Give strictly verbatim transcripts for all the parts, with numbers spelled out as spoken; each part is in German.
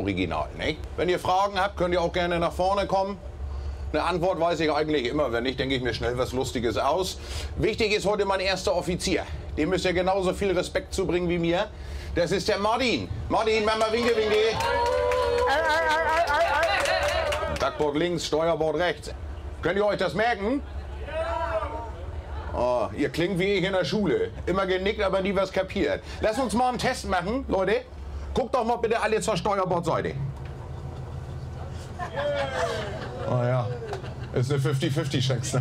Original, nicht? Wenn ihr Fragen habt, könnt ihr auch gerne nach vorne kommen. Eine Antwort weiß ich eigentlich immer. Wenn nicht, denke ich mir schnell was Lustiges aus. Wichtig ist heute mein erster Offizier. Dem müsst ihr genauso viel Respekt zubringen wie mir. Das ist der Martin. Martin, mach mal Winke, Winke. Backbord links, Steuerbord rechts. Könnt ihr euch das merken? Oh, ihr klingt wie ich in der Schule. Immer genickt, aber nie was kapiert. Lass uns mal einen Test machen, Leute. Guckt doch mal bitte alle zur Steuerbordseite. Oh ja, ist eine fünfzig fünfzig Chance.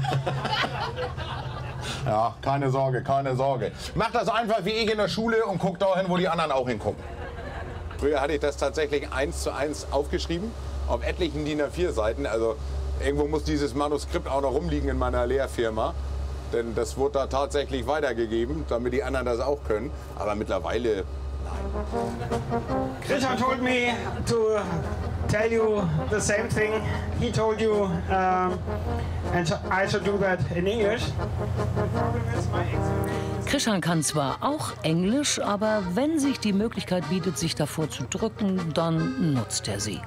Ja, keine Sorge, keine Sorge. Macht das einfach wie ich in der Schule und guckt dahin, wo die anderen auch hingucken. Früher hatte ich das tatsächlich eins zu eins aufgeschrieben, auf etlichen DIN A vier Seiten. Also irgendwo muss dieses Manuskript auch noch rumliegen in meiner Lehrfirma. Denn das wurde da tatsächlich weitergegeben, damit die anderen das auch können. Aber mittlerweile, nein. Christian told me to tell you the same thing. He told you, um, and I should do that in English. Krishan kann zwar auch Englisch, aber wenn sich die Möglichkeit bietet, sich davor zu drücken, dann nutzt er sie.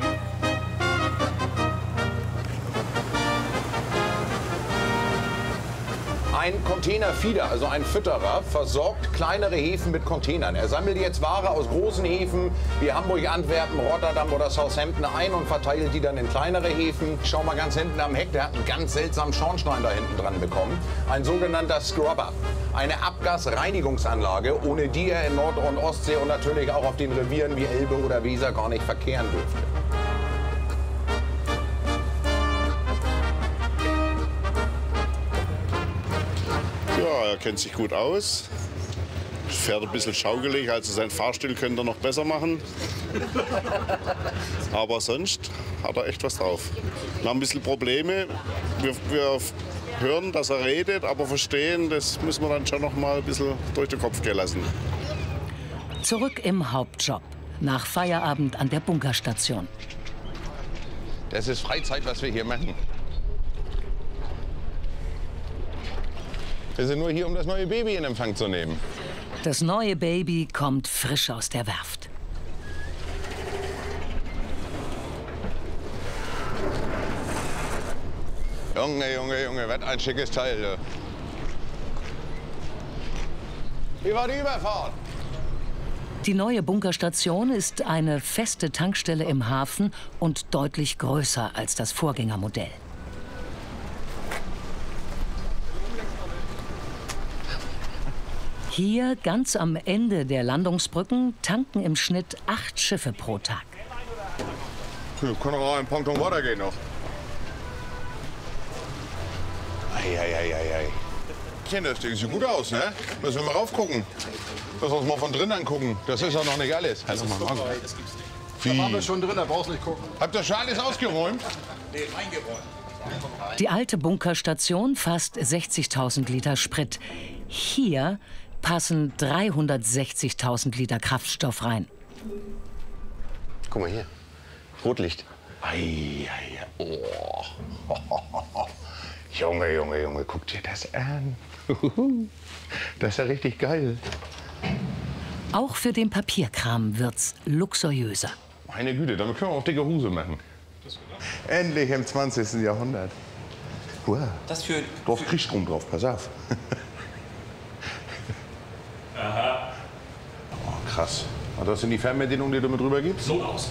Ein Containerfeeder, also ein Fütterer, versorgt kleinere Häfen mit Containern. Er sammelt jetzt Ware aus großen Häfen wie Hamburg, Antwerpen, Rotterdam oder Southampton ein und verteilt die dann in kleinere Häfen. Schau mal ganz hinten am Heck, der hat einen ganz seltsamen Schornstein da hinten dran bekommen. Ein sogenannter Scrubber. Eine Abgasreinigungsanlage, ohne die er in Nord- und Ostsee und natürlich auch auf den Revieren wie Elbe oder Weser gar nicht verkehren dürfte. Ja, er kennt sich gut aus. Fährt ein bisschen schaukelig, also sein Fahrstil könnte er noch besser machen. Aber sonst hat er echt was drauf. Wir haben ein bisschen Probleme. Wir, wir hören, dass er redet, aber verstehen, das müssen wir dann schon noch mal ein bisschen durch den Kopf gehen lassen. Zurück im Hauptjob. Nach Feierabend an der Bunkerstation. Das ist Freizeit, was wir hier machen. Wir sind nur hier, um das neue Baby in Empfang zu nehmen. Das neue Baby kommt frisch aus der Werft. Junge, Junge, Junge, was ein schickes Teil. Du. Wie war die Überfahrt? Die neue Bunkerstation ist eine feste Tankstelle im Hafen und deutlich größer als das Vorgängermodell. Hier, ganz am Ende der Landungsbrücken, tanken im Schnitt acht Schiffe pro Tag. Wir können auch ein Ponton weitergehen noch. Eieieiei. Das Ding sieht gut aus, ne? Müssen wir mal raufgucken. Müssen wir uns mal von drinnen angucken. Das ist ja noch nicht alles. Also mal vorbei, das gibt's nicht. Wie? Da waren wir schon drin, da brauchst du nicht gucken. Habt ihr schon alles ausgeräumt? Nee, reingeräumt. Die alte Bunkerstation fasst sechzigtausend Liter Sprit. Hier passen dreihundertsechzigtausend Liter Kraftstoff rein. Guck mal hier, Rotlicht. Ei, ei, oh. Junge, Junge, Junge, guck dir das an. Das ist ja richtig geil. Auch für den Papierkram wird's luxuriöser. Meine Güte, damit können wir auch dicke Hose machen. Endlich im zwanzigsten Jahrhundert. Wow. Das für... Drauf Kriegstrom drauf, pass auf. Aha. Oh, krass. Und das sind die Fernbedienungen, die du mit rüber gibst? So aus.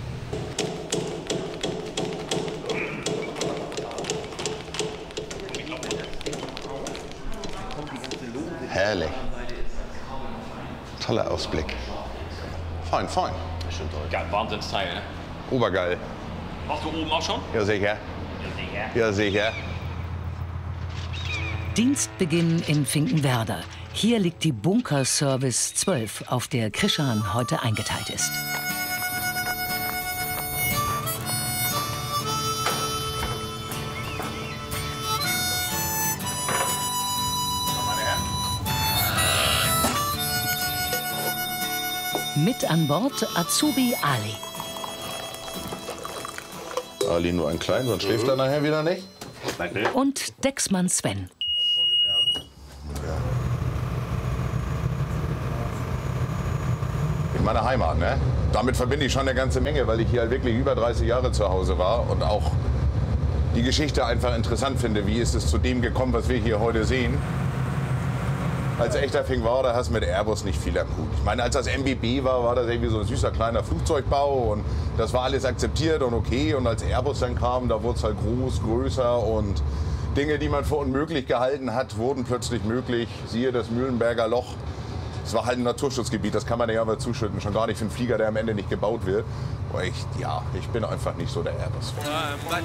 Herrlich. Toller Ausblick. Fein, fein. Bestimmt toll. Ja, Wahnsinnsteil, ne? Obergeil. Warst du oben auch schon? Ja, sicher. Ja, sicher. Ja, sicher. Dienstbeginn in Finkenwerder. Hier liegt die Bunkerservice zwölf, auf der Krishan heute eingeteilt ist. Mit an Bord Azubi Ali. Ali nur ein klein, sonst schläft er nachher wieder nicht. Und Decksmann Sven. Ich meine Heimat. Ne? Damit verbinde ich schon eine ganze Menge, weil ich hier halt wirklich über dreißig Jahre zu Hause war und auch die Geschichte einfach interessant finde. Wie ist es zu dem gekommen, was wir hier heute sehen? Als echter Fingvarder hast du mit Airbus nicht viel am Hut. Ich meine, als das M B B war, war das irgendwie so ein süßer kleiner Flugzeugbau und das war alles akzeptiert und okay. Und als Airbus dann kam, da wurde es halt groß, größer und Dinge, die man für unmöglich gehalten hat, wurden plötzlich möglich. Siehe das Mühlenberger Loch. Es war halt ein Naturschutzgebiet, das kann man ja aber zuschütten. Schon gar nicht für einen Flieger, der am Ende nicht gebaut wird. Aber ich, ja, ich bin einfach nicht so der Airbus-Fan. Uh, but